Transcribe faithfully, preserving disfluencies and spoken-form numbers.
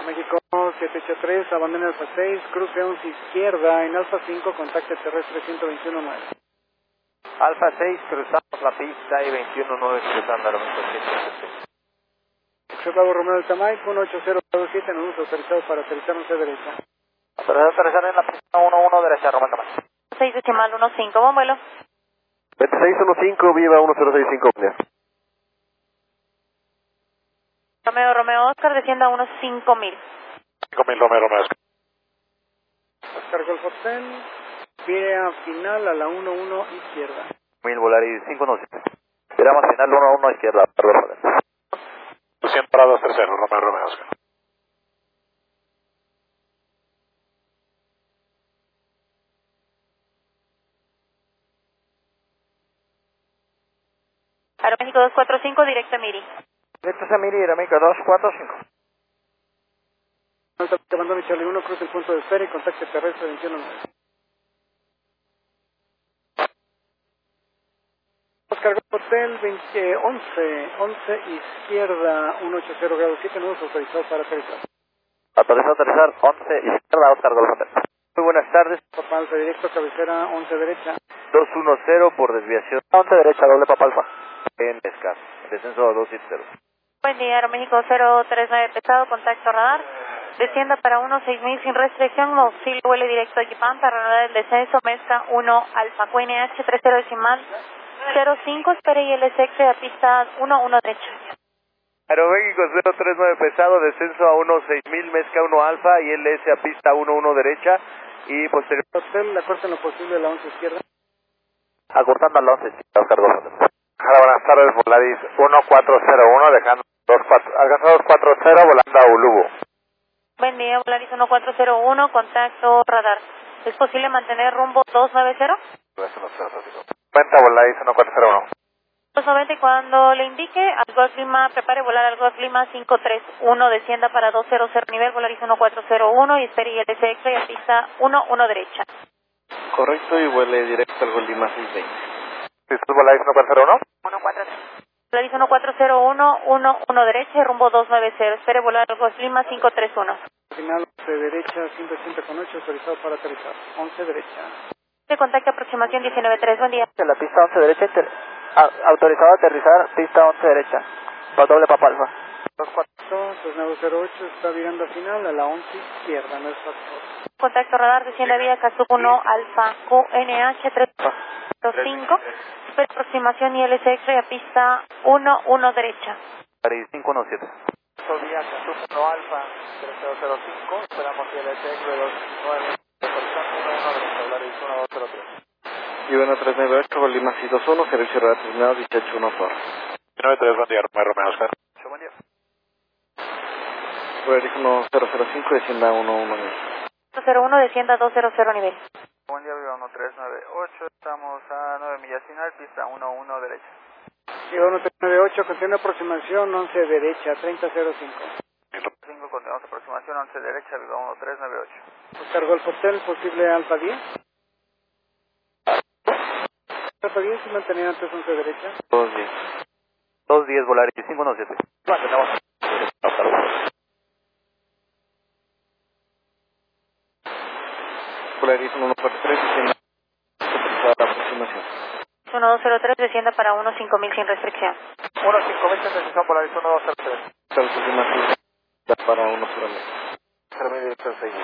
México siete ocho tres, abandone Alfa seis, cruce once izquierda, en Alfa cinco, contacte terrestre ciento veintiuno nueve. Alfa seis, cruzamos la pista y veintiuno nueve cruzando aeroméxico siete ocho tres. Observado Romeo Delta Mike, uno ocho cero siete, nos hemos autorizado para aterrizar once derecha. Autorizado aterrizar en la pista uno uno derecha, Romeo Delta Mike. seis decimal uno cinco, buen vuelo. veintiséis quince, viva uno cero seis cinco. Romeo, Romeo, Oscar, descienda a unos cinco mil. cinco mil, Romeo, Romeo. Oscar Golf Hotel, vía final a la uno uno izquierda. mil Volaris cinco uno siete. Esperamos final uno uno izquierda, perdón. cien parados tercero, Romeo, Romeo, Oscar. Aeroméxico dos cuatro cinco, directo a Miri. Directo a Miri, Aeroméxico dos cuatro cinco. Alta abandono Charlie uno, cruce el punto de espera y contacte terrestre veintiuno nueve. Oscar Golf Hotel, veinte, once, once izquierda, ciento ochenta grado siete, nudos autorizados para aterrizar. Autorizado aterrizar once izquierda, Oscar Golf Hotel. Muy buenas tardes. Papa Alfa directo, cabecera once derecha. dos uno cero por desviación. once derecha, doble Papa Alfa. En Escar. Descenso a dos siete cero. Buen día, Aeroméxico cero tres nueve pesado, contacto radar. Descienda para uno seis mil sin restricción, auxilio vuelo directo a Equipán para reanudar el descenso, Mezca uno Alfa, Q N H tres cero decimal cero cinco, espere y L S X a pista uno uno derecha. Aeroméxico cero tres nueve pesado, descenso a uno seis mil, Mezca uno Alfa y L S a pista uno uno derecha y posterior. Hotel, la corta en lo posible a la once izquierda. Acortando al once izquierda, Oscar Golf Hotel. Hola, buenas tardes, Volaris uno cuatro cero uno, dejando dos cuatro, alcanzado dos cuatro cero, volando a Ulubu. Buen día, Volaris uno cuatro cero uno, contacto radar. ¿Es posible mantener rumbo dos nueve cero? Cuenta, Volaris uno cuatro cero uno. dos noventa y cuando le indique, al Golf Lima, prepare volar al Golf Lima cinco tres uno, descienda para dos cero cero nivel, Volaris uno cuatro cero uno y espere y L S X a pista uno uno derecha. Correcto, y vuele directo al Golf Lima seis veinte. ¿Esto es Volaris uno cuatro cero uno? uno cuatro cero. Volaris uno cuatro cero uno, uno uno derecha y rumbo dos nueve cero. Espere volar al Golf Lima cinco tres uno. Final once derecha, ciento ochenta con ocho, autorizado para aterrizar. once derecha. De contacto aproximación diecinueve tres, buen día. En la pista once derecha, inter... ah, autorizado a aterrizar, pista once derecha. Para doble Papa Alfa. dos cuatro nueve cero ocho, está virando a final a la once izquierda, no es factor. Contacto radar, desciende vía Casup uno Alfa, Q N H tres cero cinco. Espere aproximación y L S X a pista uno uno derecha. Volaris cinco uno siete. Vía Casup uno Alfa tres cero cero cinco, esperamos que el L S X dos nueve, autorizando uno uno derecha, Volaris uno dos cero tres. Y uno tres nueve ocho, Golf Lima seis dos uno, servicio radar terminado, dieciocho uno cuatro. nueve tres, buen día, Romeo, Romeo, Oscar. Buen día. Volaris uno cero cero cinco, descienda a uno uno nivel. dos cero uno, descienda a dos cero cero nivel. Buen día, viva uno tres nueve ocho, estamos a nueve millas final, pista uno uno derecha. Viva uno tres nueve ocho, continua aproximación once derecha, treinta cero cinco. cinco, continuamos aproximación once derecha, viva uno tres nueve ocho. Oscar Golf Hotel, posible Alfa diez. Alfa diez y mantener antes once derecha. dos diez. dos diez, Volaris cinco uno siete. Mantenemos. Volaris uno cuatro tres, descienda a la aproximación. uno dos cero tres, descienda para uno cinco mil sin restricción. uno cinco mil, decisión Volaris uno dos cero tres. Golf Lima seis, para uno cero mil. Servicio directo seis.